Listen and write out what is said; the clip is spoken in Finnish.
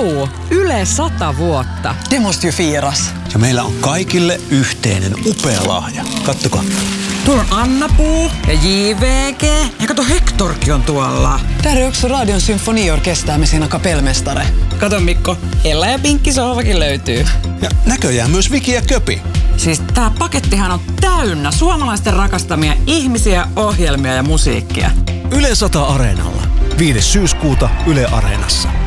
Yle 100 vuotta. Det måste ju firas. Ja meillä on kaikille yhteinen upea lahja. Kattokaa. Tuolla on Anna-Puu ja JVG. Ja kato, Hektorkin on tuolla. Där är också Radion symfoniorkester med sina kapellmästare. Kato Mikko, Ella ja Pinkki sohvakin löytyy. Ja näköjään myös Viki ja Köpi. Siis tää pakettihan on täynnä suomalaisten rakastamia ihmisiä, ohjelmia ja musiikkia. Yle 100 Areenalla. 5. syyskuuta Yle Areenassa.